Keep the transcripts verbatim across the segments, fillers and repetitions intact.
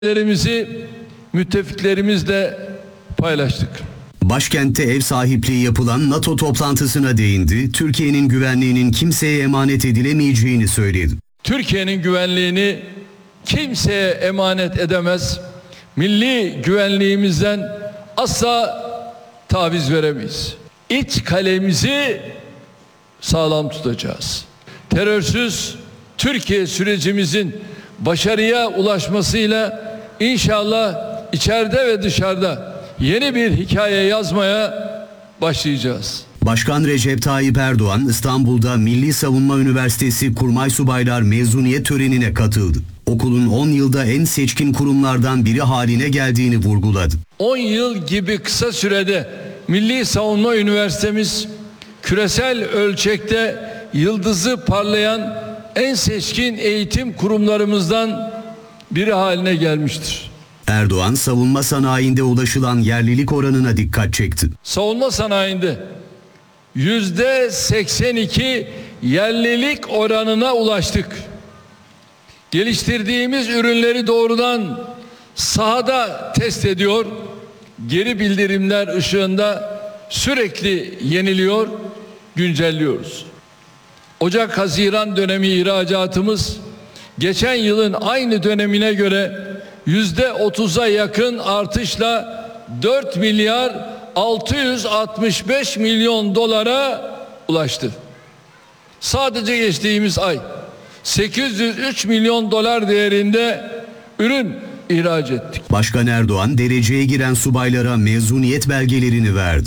Lerimizi müttefiklerimizle paylaştık. Başkentte ev sahipliği yapılan NATO toplantısına değindi. Türkiye'nin güvenliğinin kimseye emanet edilemeyeceğini söyledi. Türkiye'nin güvenliğini kimseye emanet edemez. Milli güvenliğimizden asla taviz veremeyiz. İç kalemizi sağlam tutacağız. Terörsüz Türkiye sürecimizin başarıya ulaşmasıyla İnşallah içeride ve dışarıda yeni bir hikaye yazmaya başlayacağız. Başkan Recep Tayyip Erdoğan İstanbul'da Milli Savunma Üniversitesi Kurmay Subaylar mezuniyet törenine katıldı. Okulun on yılda en seçkin kurumlardan biri haline geldiğini vurguladı. on yıl gibi kısa sürede Milli Savunma Üniversitemiz küresel ölçekte yıldızı parlayan en seçkin eğitim kurumlarımızdan biri haline gelmiştir. Erdoğan savunma sanayinde ulaşılan yerlilik oranına dikkat çekti. Savunma sanayinde yüzde seksen iki yerlilik oranına ulaştık. Geliştirdiğimiz ürünleri doğrudan sahada test ediyor, geri bildirimler ışığında sürekli yeniliyor, güncelliyoruz. Ocak-Haziran dönemi ihracatımız geçen yılın aynı dönemine göre yüzde otuza yakın artışla dört milyar altı yüz altmış beş milyon dolara ulaştı. Sadece geçtiğimiz ay sekiz yüz üç milyon dolar değerinde ürün ihraç ettik. Başkan Erdoğan dereceye giren subaylara mezuniyet belgelerini verdi.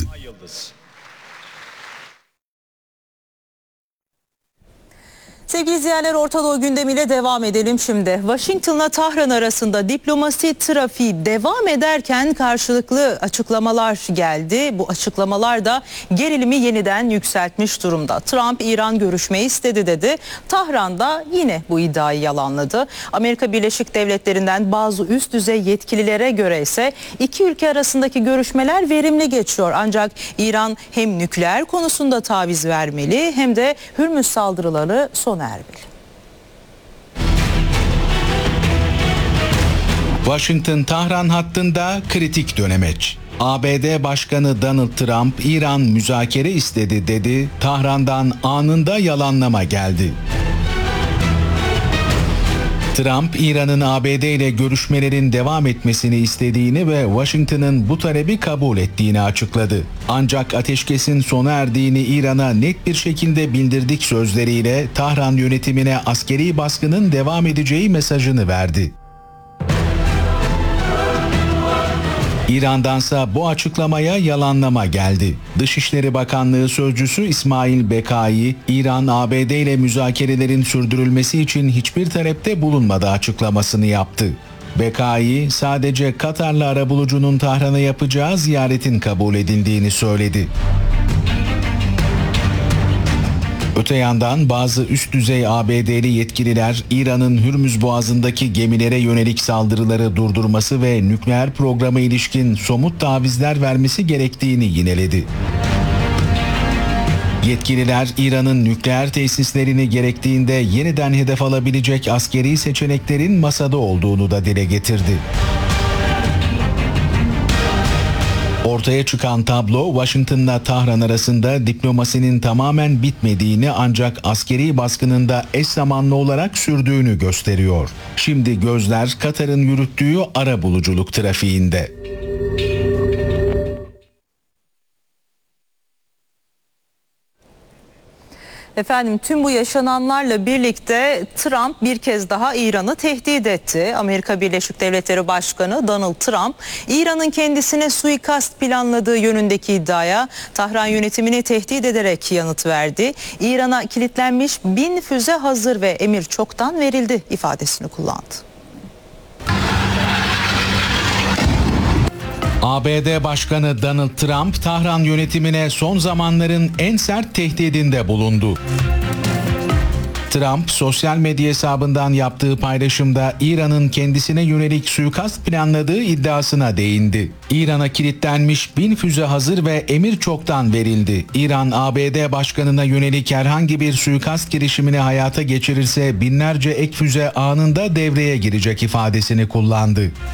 Sevgili izleyenler, Orta Doğu gündemiyle devam edelim şimdi. Washington'la Tahran arasında diplomasi trafiği devam ederken karşılıklı açıklamalar geldi. Bu açıklamalar da gerilimi yeniden yükseltmiş durumda. Trump İran görüşmeyi istedi dedi. Tahran da yine bu iddiayı yalanladı. Amerika Birleşik Devletleri'nden bazı üst düzey yetkililere göre ise iki ülke arasındaki görüşmeler verimli geçiyor. Ancak İran hem nükleer konusunda taviz vermeli hem de Hürmüz saldırıları sona ermeli. Washington-Tahran hattında kritik dönemeç. A B D Başkanı Donald Trump İran müzakere istedi dedi. Tahran'dan anında yalanlama geldi. Trump, İran'ın A B D ile görüşmelerin devam etmesini istediğini ve Washington'ın bu talebi kabul ettiğini açıkladı. Ancak ateşkesin sona erdiğini İran'a net bir şekilde bildirdik sözleriyle Tahran yönetimine askeri baskının devam edeceği mesajını verdi. İran'dansa bu açıklamaya yalanlama geldi. Dışişleri Bakanlığı Sözcüsü İsmail Bekai, İran A B D ile müzakerelerin sürdürülmesi için hiçbir talepte bulunmadı açıklamasını yaptı. Bekai, sadece Katarlı arabulucunun Tahran'a yapacağı ziyaretin kabul edildiğini söyledi. Öte yandan bazı üst düzey A B D'li yetkililer İran'ın Hürmüz Boğazı'ndaki gemilere yönelik saldırıları durdurması ve nükleer programa ilişkin somut tavizler vermesi gerektiğini yineledi. Yetkililer İran'ın nükleer tesislerini gerektiğinde yeniden hedef alabilecek askeri seçeneklerin masada olduğunu da dile getirdi. Ortaya çıkan tablo Washington'la Tahran arasında diplomasinin tamamen bitmediğini ancak askeri baskının da eş zamanlı olarak sürdüğünü gösteriyor. Şimdi gözler Katar'ın yürüttüğü arabuluculuk trafiğinde. Efendim, tüm bu yaşananlarla birlikte Trump bir kez daha İran'ı tehdit etti. Amerika Birleşik Devletleri Başkanı Donald Trump, İran'ın kendisine suikast planladığı yönündeki iddiaya Tahran yönetimini tehdit ederek yanıt verdi. İran'a kilitlenmiş bin füze hazır ve emir çoktan verildi ifadesini kullandı. A B D Başkanı Donald Trump, Tahran yönetimine son zamanların en sert tehdidinde bulundu. Trump, sosyal medya hesabından yaptığı paylaşımda İran'ın kendisine yönelik suikast planladığı iddiasına değindi. İran'a kilitlenmiş bin füze hazır ve emir çoktan verildi. İran, A B D başkanına yönelik herhangi bir suikast girişimini hayata geçirirse binlerce ek füze anında devreye girecek ifadesini kullandı.